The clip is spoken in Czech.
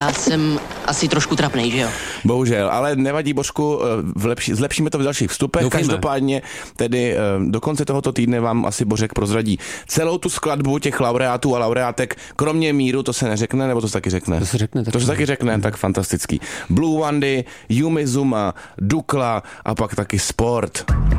já jsem asi trošku trapnej, že jo? Bohužel, ale nevadí, Božku, zlepšíme to v dalších vstupech. Doufejme. Každopádně tedy do konce tohoto týdne vám asi Bořek prozradí celou tu skladbu těch laureátů a laureátek, kromě Míru, to se neřekne, nebo to se taky řekne? To se řekne. To se taky řekne, tak fantastický. Blue Wandy, Yumi Zuma, Dukla a pak taky Sport.